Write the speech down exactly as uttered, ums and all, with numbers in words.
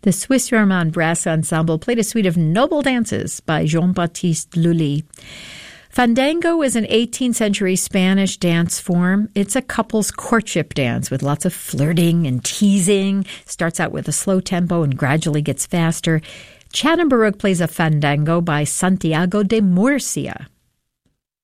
The Swiss Romand Brass Ensemble played a suite of noble dances by Jean-Baptiste Lully. Fandango is an eighteenth century Spanish dance form. It's a couple's courtship dance with lots of flirting and teasing. Starts out with a slow tempo and gradually gets faster. Chatham Baroque plays a fandango by Santiago de Murcia.